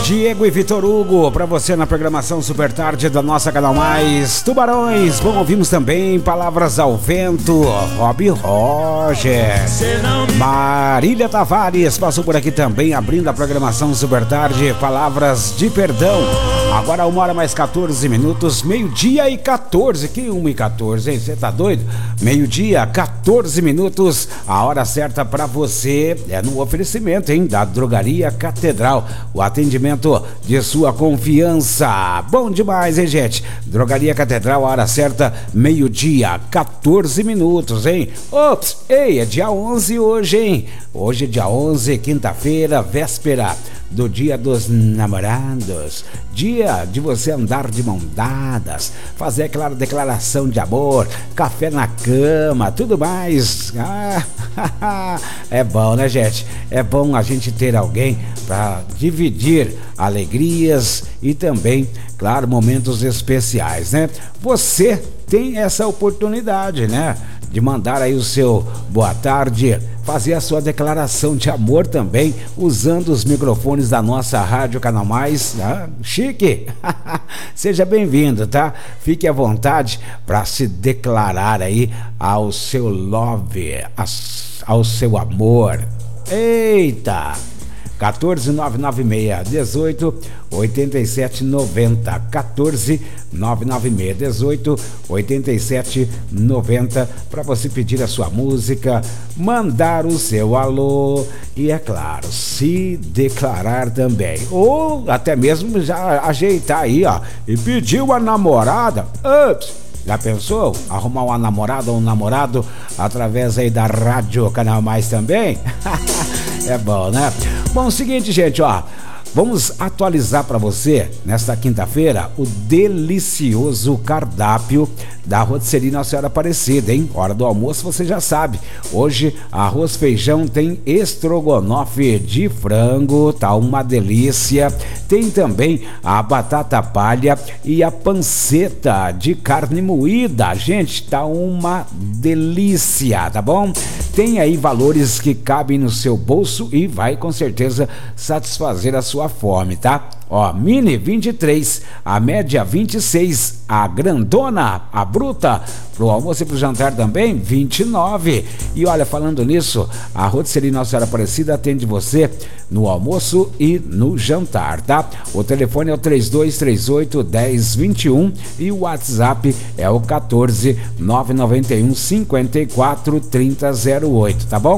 Diego e Vitor Hugo, pra você na programação Super Tarde da nossa Canal Mais. Tubarões, bom, ouvimos também Palavras ao Vento, Rob Roger. Marília Tavares passou por aqui também, abrindo a programação Super Tarde, Palavras de Perdão. Agora 1h mais 14 minutos, meio-dia e 14. Que 1h14, hein? Você tá doido? Meio-dia, 14 minutos, a hora certa pra você é no oferecimento, hein? Da Drogaria Catedral, o atendimento de sua confiança. Bom demais, hein, gente? Drogaria Catedral, a hora certa, meio-dia, 14 minutos, hein? Ops, ei, é dia 11 hoje, hein? Hoje é dia 11, quinta-feira, véspera do Dia dos Namorados, dia de você andar de mão dadas, fazer aquela declaração de amor, café na cama, tudo mais. É bom, né, gente? É bom a gente ter alguém para dividir alegrias e também, claro, momentos especiais, né? Você tem essa oportunidade, né? De mandar aí o seu boa tarde, fazer a sua declaração de amor também, usando os microfones da nossa Rádio Canal Mais, né? Chique! Seja bem-vindo, tá? Fique à vontade para se declarar aí ao seu love, ao seu amor. Eita! 14996188790, 14996188790, para você pedir a sua música, mandar o seu alô e, é claro, se declarar também, ou até mesmo já ajeitar aí, ó, e pedir uma namorada. Ups! Já pensou? Arrumar uma namorada ou um namorado através aí da Rádio Canal Mais também? É bom, né? Bom, seguinte, gente, ó, vamos atualizar para você nesta quinta-feira o delicioso cardápio da Rotisserie Nossa Senhora Aparecida, hein? Hora do almoço, você já sabe. Hoje, arroz feijão tem estrogonofe de frango, tá uma delícia. Tem também a batata palha e a panceta de carne moída. Gente, tá uma delícia, tá bom? Tem aí valores que cabem no seu bolso e vai com certeza satisfazer a sua fome, tá? Ó, mini 23, a média 26, a grandona, a bruta, pro almoço e pro jantar também 29. E olha, falando nisso, a Rotisserie Nossa Senhora Aparecida atende você no almoço e no jantar, tá? O telefone é o 3238-1021 e o WhatsApp é o 14-991-54-3008, tá bom?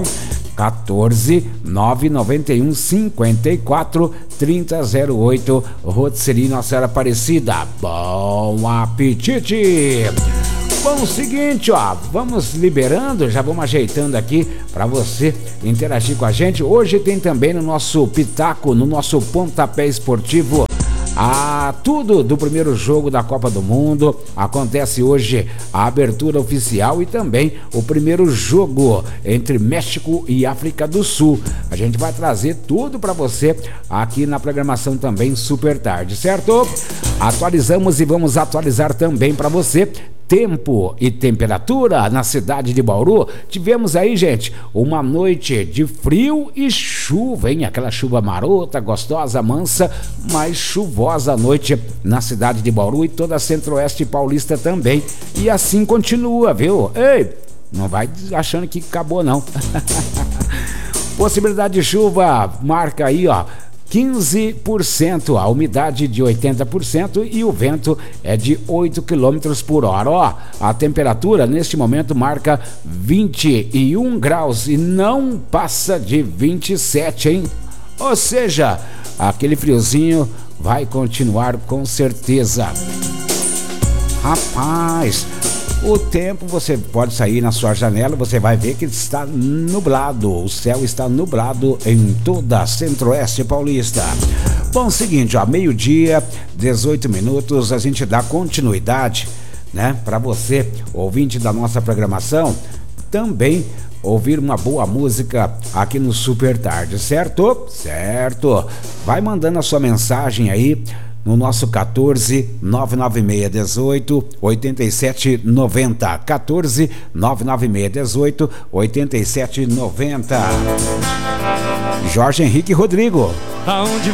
14-991-54-3008, Rotisserie Nossa Senhora Aparecida. Bom apetite! Bom, seguinte, ó, vamos liberando, já vamos ajeitando aqui para você interagir com a gente. Hoje tem também no nosso Pitaco, no nosso Pontapé Esportivo, tudo do primeiro jogo da Copa do Mundo. Acontece hoje a abertura oficial e também o primeiro jogo entre México e África do Sul. A gente vai trazer tudo para você aqui na programação também Super Tarde, certo? Atualizamos e vamos atualizar também para você tempo e temperatura na cidade de Bauru. Tivemos aí, gente, uma noite de frio e chuva, hein? Aquela chuva marota, gostosa, mansa, mas chuvosa à noite na cidade de Bauru e toda a Centro-Oeste Paulista também. E assim continua, viu? Ei, não vai achando que acabou, não. Possibilidade de chuva marca aí, ó, 15%, a umidade de 80% e o vento é de 8 km por hora. Ó, a temperatura neste momento marca 21 graus e não passa de 27, hein? Ou seja, aquele friozinho vai continuar com certeza. Rapaz, o tempo, você pode sair na sua janela, você vai ver que está nublado, o céu está nublado em toda a Centro-Oeste Paulista. Bom, seguinte, ó, meio-dia, 18 minutos, a gente dá continuidade, né, para você, ouvinte da nossa programação, também ouvir uma boa música aqui no Super Tarde, certo? Certo. Vai mandando a sua mensagem aí no nosso 14-99618-8790. 14-99618-8790. Jorge Henrique Rodrigo. Aonde